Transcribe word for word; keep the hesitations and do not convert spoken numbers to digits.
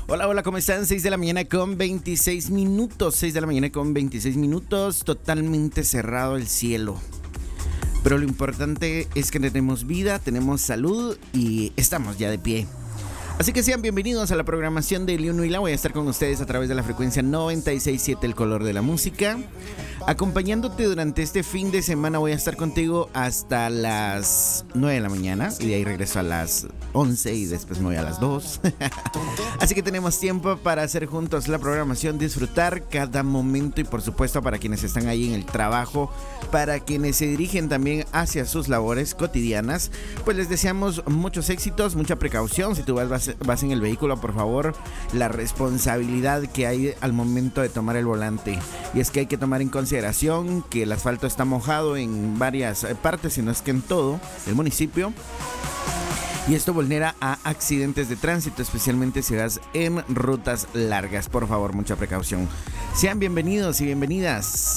Hola, hola, ¿cómo están? seis de la mañana con veintiséis minutos. seis de la mañana con veintiséis minutos. Totalmente cerrado el cielo. Pero lo importante es que tenemos vida, tenemos salud y estamos ya de pie. Así que sean bienvenidos a la programación de León Huila. Voy a estar con ustedes a través de la frecuencia noventa y seis punto siete, el color de la música. Acompañándote durante este fin de semana, voy a estar contigo hasta las nueve de la mañana. Y de ahí regreso a las once y después me voy a las dos. Así que tenemos tiempo para hacer juntos la programación, disfrutar cada momento y por supuesto para quienes están ahí en el trabajo, para quienes se dirigen también hacia sus labores cotidianas, pues les deseamos muchos éxitos, mucha precaución. Si tú vas, vas, vas en el vehículo, por favor, la responsabilidad que hay al momento de tomar el volante. Y es que hay que tomar en consideración que el asfalto está mojado en varias partes, si no es que en todo el municipio. Y esto vulnera a accidentes de tránsito, especialmente si vas en rutas largas. Por favor, mucha precaución. Sean bienvenidos y bienvenidas.